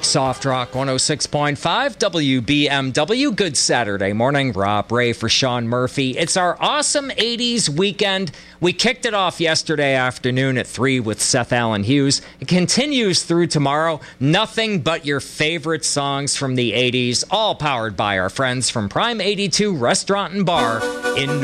Soft Rock 106.5 WBMW. Good Saturday morning. Rob Ray for Sean Murphy. It's our awesome 80s weekend. We kicked it off yesterday afternoon at 3 with Seth Allen Hughes. It continues through tomorrow. Nothing but your favorite songs from the 80s, all powered by our friends from Prime 82 Restaurant and Bar in